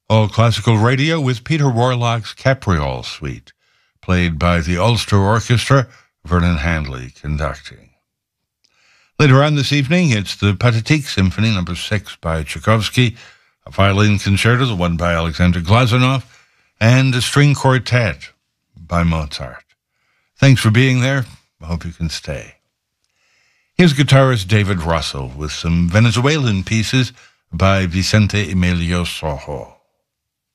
All Classical Radio with Peter Warlock's Capriole Suite, played by the Ulster Orchestra, Vernon Handley conducting. Later on this evening, it's the Pathetique Symphony No. 6 by Tchaikovsky, a violin concerto, the one by Alexander Glazunov, and a string quartet by Mozart. Thanks for being there. I hope you can stay. Here's guitarist David Russell with some Venezuelan pieces by Vicente Emilio Sojo.